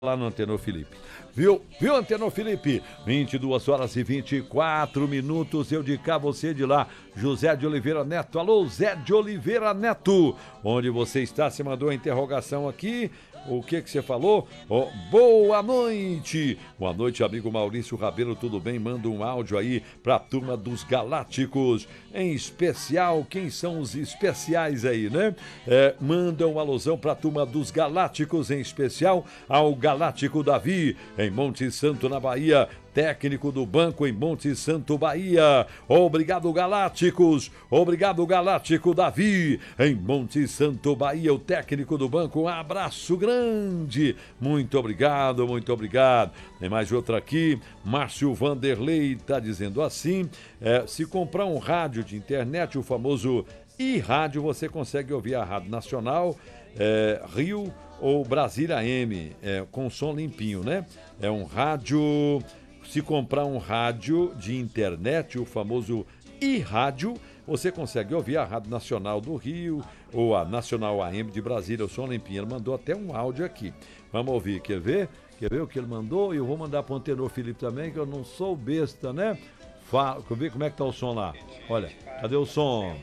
lá no Antenor Felipe. Viu, Antenor Felipe? 22 horas e 24 minutos. Eu de cá, você de lá. José de Oliveira Neto. Alô, Zé de Oliveira Neto. Onde você está? Você mandou a interrogação aqui. O que você falou? Oh, boa noite! Boa noite, amigo Maurício Rabelo, tudo bem? Manda um áudio aí pra turma dos Galácticos. Em especial, quem são os especiais aí, né? Manda uma alusão pra turma dos Galácticos, em especial ao Galáctico Davi, em Monte Santo, na Bahia. Técnico do banco em Monte Santo, Bahia. Obrigado, Galácticos. Obrigado, Galáctico Davi, em Monte Santo, Bahia. O técnico do banco, um abraço grande. Muito obrigado, muito obrigado. Tem mais outra aqui. Márcio Vanderlei está dizendo assim: se comprar um rádio de internet, o famoso iRádio, você consegue ouvir a Rádio Nacional, Rio ou Brasília AM, com som limpinho, né? É um rádio. Se comprar um rádio de internet, o famoso iRádio, você consegue ouvir a Rádio Nacional do Rio ou a Nacional AM de Brasília. O som limpinho. Ele mandou até um áudio aqui. Vamos ouvir, quer ver? Quer ver o que ele mandou? E eu vou mandar para o Antenor Felipe também, que eu não sou besta, né? Quer ver como é que tá o som lá? Olha, cadê o som?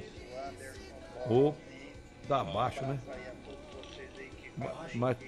Tá baixo, né? Mas...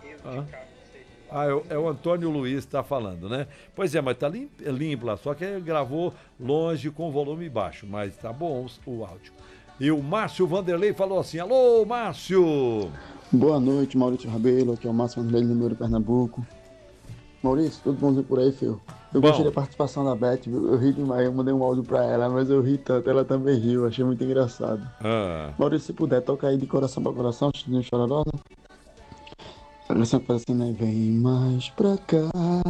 é o Antônio Luiz que está falando, né? Pois é, mas tá limpo lá, só que ele gravou longe com volume baixo, mas tá bom o áudio. E o Márcio Vanderlei falou assim: alô, Márcio! Boa noite, Maurício Rabelo, aqui é o Márcio Vanderlei, número Pernambuco. Maurício, tudo bonzinho por aí, filho? Eu gostei da participação da Beth, viu? Eu ri demais, eu mandei um áudio pra ela, mas eu ri tanto, ela também riu, achei muito engraçado. Maurício, se puder, toca aí de coração pra coração, Chidinho Chororó, né? A canção que faz assim, né? Vem mais pra cá,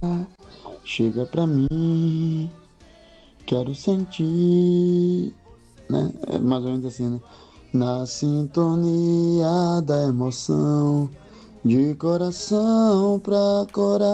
chega pra mim, quero sentir, né? É mais ou menos assim, né? Na sintonia da emoção, de coração pra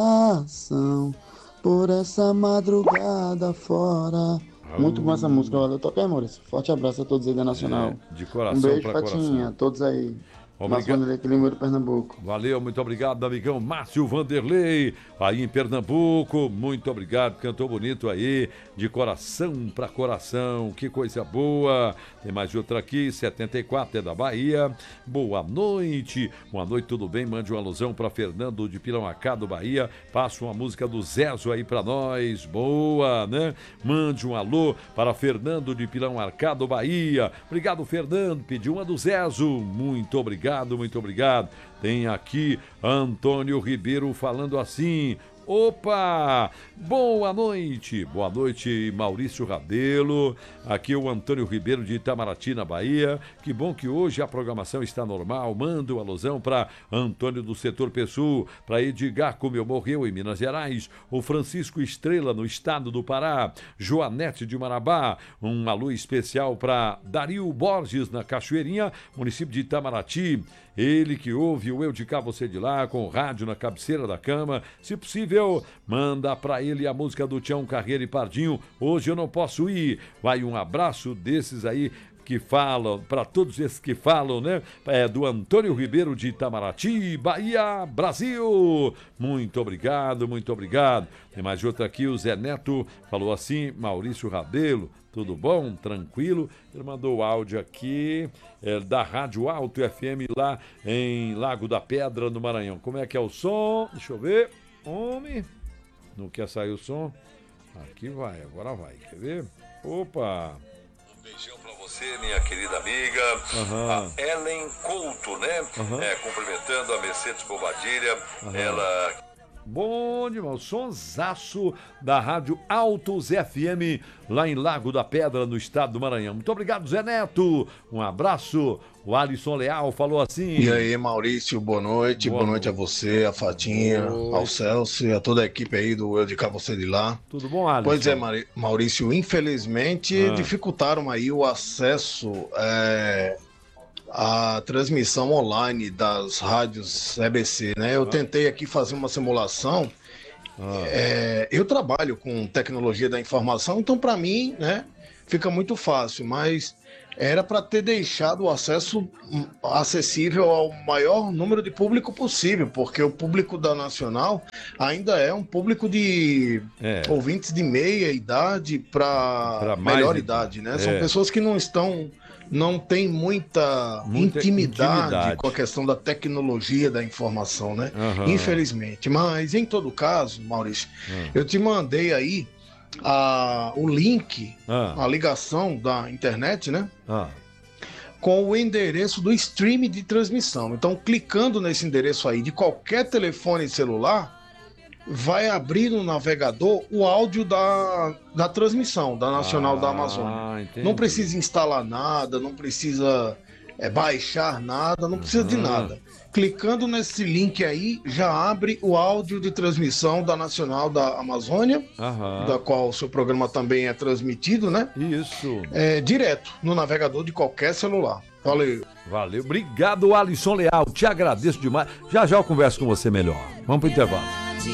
coração, por essa madrugada fora. Muito bom essa música, olha, eu toquei, Maurício. Forte abraço a todos aí da Nacional. De coração um beijo, pra Fatinha, coração. todos aí. Obrigado. Vanderlei, Pernambuco. Valeu, muito obrigado, amigão Márcio Vanderlei, aí em Pernambuco. Muito obrigado, cantou bonito aí, de coração para coração, que coisa boa. Tem mais outra aqui, 74, é da Bahia. Boa noite, tudo bem? Mande uma alusão para Fernando de Pilauacá, do Bahia. Passa uma música do Zezo aí para nós, boa, né? Mande um alô para Fernando de Pilauacá, do Bahia. Obrigado, Fernando, pediu uma do Zezo, muito obrigado. Muito obrigado. Tem aqui Antônio Ribeiro falando assim: opa, boa noite, Maurício Rabelo, aqui o Antônio Ribeiro de Itamaraty, na Bahia. Que bom que hoje a programação está normal. Mando uma alusão para Antônio do Setor Pessul, para Edgar, como eu morreu, em Minas Gerais, o Francisco Estrela, no estado do Pará, Joanete de Marabá, um alô especial para Dario Borges, na Cachoeirinha, município de Itamaraty. Ele que ouve o Eu de Cá, Você de Lá, com o rádio na cabeceira da cama. Se possível, manda pra ele a música do Tião Carreira e Pardinho, Hoje Eu Não Posso Ir. Vai um abraço desses aí que falam, para todos esses que falam, né? Do Antônio Ribeiro de Itamaraty, Bahia, Brasil. Muito obrigado, muito obrigado. Tem mais outra aqui, o Zé Neto falou assim: Maurício Rabelo, tudo bom? Tranquilo? Ele mandou o áudio aqui da Rádio Alto FM lá em Lago da Pedra, no Maranhão. Como é que é o som? Deixa eu ver. Homem, não quer sair o som? Aqui vai, agora vai. Quer ver? Opa! Um beijão pra você, minha querida amiga. A Ellen Couto, né? Cumprimentando a Mercedes Bobadilha. Ela... Bom demais, sonsaço da Rádio Altos FM, lá em Lago da Pedra, no estado do Maranhão. Muito obrigado, Zé Neto. Um abraço. O Alisson Leal falou assim: e aí, Maurício, boa noite a você, a Fatinha, ao Celso e a toda a equipe aí do Eu de Cá, Você de Lá. Tudo bom, Alisson? Pois é, Maurício, infelizmente dificultaram aí o acesso a transmissão online das rádios EBC, né? Eu tentei aqui fazer uma simulação. Eu trabalho com tecnologia da informação, então para mim, né, fica muito fácil, mas era para ter deixado o acesso acessível ao maior número de público possível, porque o público da Nacional ainda é um público de ouvintes de meia idade para melhor idade, né? São pessoas que não têm muita intimidade com a questão da tecnologia da informação, né? Infelizmente. Mas, em todo caso, Maurício, eu te mandei aí o link, a ligação da internet, né? Com o endereço do stream de transmissão. Então, clicando nesse endereço aí de qualquer telefone celular, vai abrir no navegador o áudio da transmissão da Nacional da Amazônia. Entendi. Não precisa instalar nada, não precisa baixar nada, não precisa de nada. Clicando nesse link aí, já abre o áudio de transmissão da Nacional da Amazônia, da qual o seu programa também é transmitido, né? Isso. Direto no navegador de qualquer celular. Valeu. Valeu. Obrigado, Alisson Leal. Te agradeço demais. Já eu converso com você melhor. Vamos pro intervalo.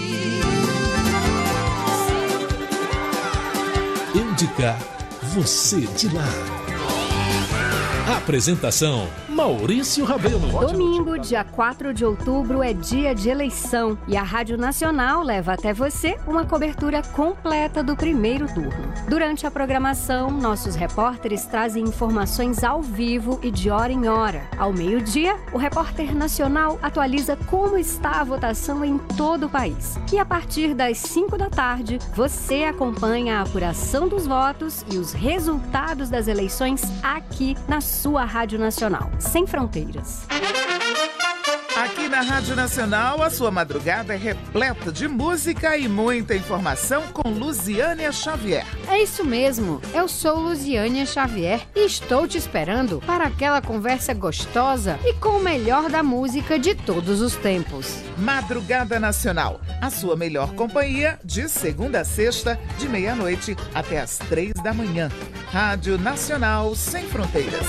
Indicar você de lá. Apresentação: Maurício Rabelo. Domingo, dia 4 de outubro, é dia de eleição e a Rádio Nacional leva até você uma cobertura completa do primeiro turno. Durante a programação, nossos repórteres trazem informações ao vivo e de hora em hora. Ao meio-dia, o repórter nacional atualiza como está a votação em todo o país. E a partir das 5 da tarde, você acompanha a apuração dos votos e os resultados das eleições aqui na sua Rádio Nacional. Sem fronteiras. Aqui na Rádio Nacional, a sua madrugada é repleta de música e muita informação com Luziânia Xavier. É isso mesmo, eu sou Luziânia Xavier e estou te esperando para aquela conversa gostosa e com o melhor da música de todos os tempos. Madrugada Nacional, a sua melhor companhia de segunda a sexta, de meia-noite até às 3 da manhã. Rádio Nacional Sem Fronteiras.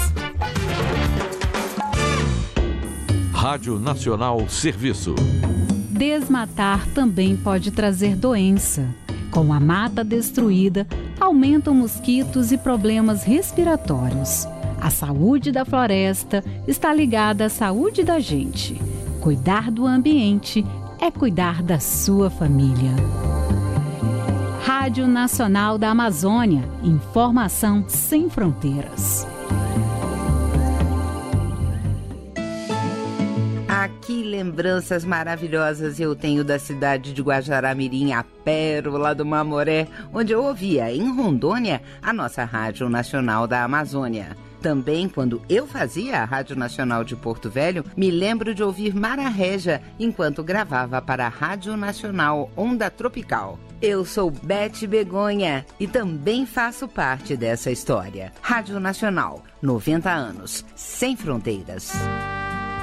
Rádio Nacional Serviço. Desmatar também pode trazer doença. Com a mata destruída, aumentam mosquitos e problemas respiratórios. A saúde da floresta está ligada à saúde da gente. Cuidar do ambiente é cuidar da sua família. Rádio Nacional da Amazônia. Informação sem fronteiras. Que lembranças maravilhosas eu tenho da cidade de Guajará-Mirim, a pérola do Mamoré, onde eu ouvia, em Rondônia, a nossa Rádio Nacional da Amazônia. Também, quando eu fazia a Rádio Nacional de Porto Velho, me lembro de ouvir Mara Régia enquanto gravava para a Rádio Nacional Onda Tropical. Eu sou Beth Begonha e também faço parte dessa história. Rádio Nacional, 90 anos, sem fronteiras.